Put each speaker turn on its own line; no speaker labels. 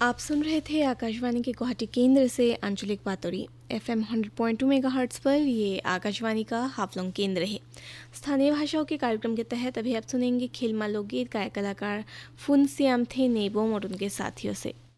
आप सुन रहे थे आकाशवाणी के गुवाहाटी केंद्र से आंचलिक बातोरी FM 100.2 मेगाहर्ट्ज पर। ये आकाशवाणी का हाफलोंग केंद्र है। स्थानीय भाषाओं के कार्यक्रम के तहत अभी आप सुनेंगे खिलमा लोकगीत गायक कलाकार फुनसियाम थे नेबोम और उनके साथियों से।